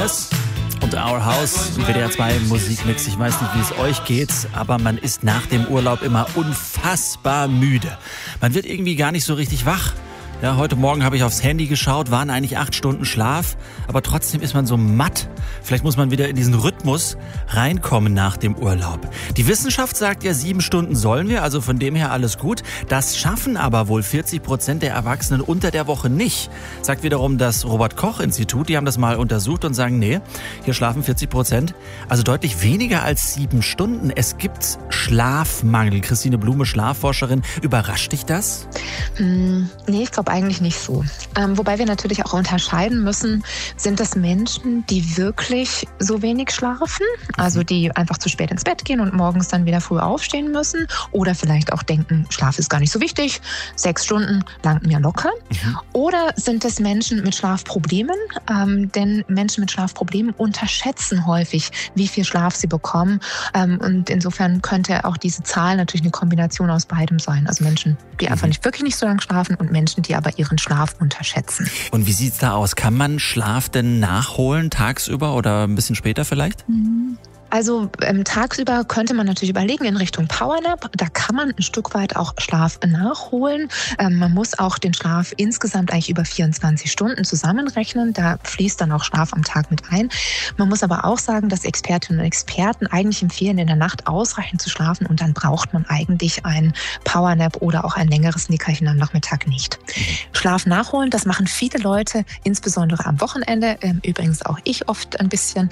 Fingers und Our House im WDR 2 Musikmix. Ich weiß nicht, wie es euch geht, aber man ist nach dem Urlaub immer unfassbar müde. Man wird irgendwie gar nicht so richtig wach. Ja, heute Morgen habe ich aufs Handy geschaut, waren eigentlich 8 Stunden Schlaf, aber trotzdem ist man so matt. Vielleicht muss man wieder in diesen Rhythmus reinkommen nach dem Urlaub. Die Wissenschaft sagt ja, 7 Stunden sollen wir, also von dem her alles gut. Das schaffen aber wohl 40% der Erwachsenen unter der Woche nicht, sagt wiederum das Robert-Koch-Institut. Die haben das mal untersucht und sagen, nee, hier schlafen 40%, also deutlich weniger als 7 Stunden. Es gibt Schlafmangel. Christine Blume, Schlafforscherin, überrascht dich das? Nee, ich glaube eigentlich nicht so. Wobei wir natürlich auch unterscheiden müssen, sind das Menschen, die wirklich so wenig schlafen, also die einfach zu spät ins Bett gehen und morgens dann wieder früh aufstehen müssen oder vielleicht auch denken, Schlaf ist gar nicht so wichtig, 6 Stunden langt mir locker. Oder sind es Menschen mit Schlafproblemen, denn Menschen mit Schlafproblemen unterschätzen häufig, wie viel Schlaf sie bekommen, und insofern könnte auch diese Zahl natürlich eine Kombination aus beidem sein. Also Menschen, die einfach wirklich nicht so lange schlafen und Menschen, die aber ihren Schlaf unterschätzen. Und wie sieht's da aus? Kann man Schlaf denn nachholen tagsüber oder ein bisschen später vielleicht? Also tagsüber könnte man natürlich überlegen in Richtung Powernap. Da kann man ein Stück weit auch Schlaf nachholen. Man muss auch den Schlaf insgesamt eigentlich über 24 Stunden zusammenrechnen. Da fließt dann auch Schlaf am Tag mit ein. Man muss aber auch sagen, dass Expertinnen und Experten eigentlich empfehlen, in der Nacht ausreichend zu schlafen und dann braucht man eigentlich einen Powernap oder auch ein längeres Nickerchen am Nachmittag nicht. Schlaf nachholen, das machen viele Leute, insbesondere am Wochenende. Übrigens auch ich oft ein bisschen.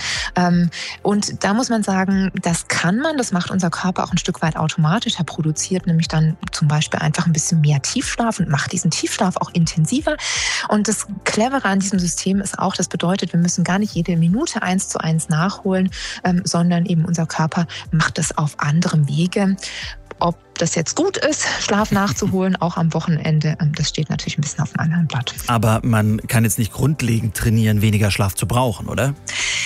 Und da muss man sagen, das kann man, das macht unser Körper auch ein Stück weit automatisch. Er produziert nämlich dann zum Beispiel einfach ein bisschen mehr Tiefschlaf und macht diesen Tiefschlaf auch intensiver. Und das Clevere an diesem System ist auch, das bedeutet, wir müssen gar nicht jede Minute 1:1 nachholen, sondern eben unser Körper macht das auf anderem Wege. Ob das jetzt gut ist, Schlaf nachzuholen, auch am Wochenende, das steht natürlich ein bisschen auf einem anderen Blatt. Aber man kann jetzt nicht grundlegend trainieren, weniger Schlaf zu brauchen, oder?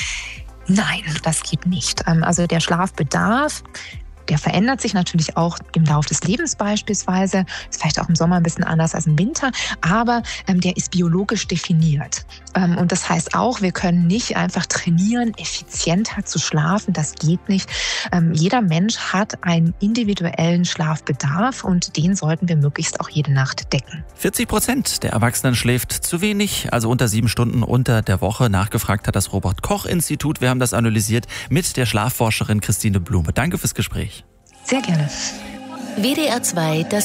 Nein, das geht nicht. Also der Schlafbedarf, der verändert sich natürlich auch im Laufe des Lebens beispielsweise. Ist vielleicht auch im Sommer ein bisschen anders als im Winter, aber der ist biologisch definiert. Und das heißt auch, wir können nicht einfach trainieren, effizienter zu schlafen. Das geht nicht. Jeder Mensch hat einen individuellen Schlafbedarf und den sollten wir möglichst auch jede Nacht decken. 40% der Erwachsenen schläft zu wenig, also unter 7 Stunden unter der Woche. Nachgefragt hat das Robert-Koch-Institut. Wir haben das analysiert mit der Schlafforscherin Christine Blume. Danke fürs Gespräch. Sehr gerne. WDR 2, das